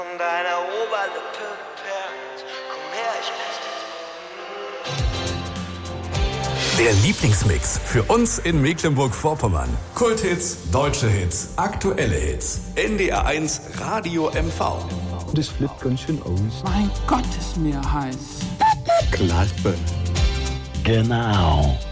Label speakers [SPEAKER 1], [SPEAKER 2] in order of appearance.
[SPEAKER 1] Von deiner Oberlippe perlt, komm her, ich küsse dich.
[SPEAKER 2] Der Lieblingsmix für uns in Mecklenburg-Vorpommern. Kulthits, deutsche Hits, aktuelle Hits. NDR 1 Radio MV.
[SPEAKER 3] Das flippt ganz schön aus.
[SPEAKER 4] Mein Gott, ist mir heiß.
[SPEAKER 3] Klasse.
[SPEAKER 5] Genau.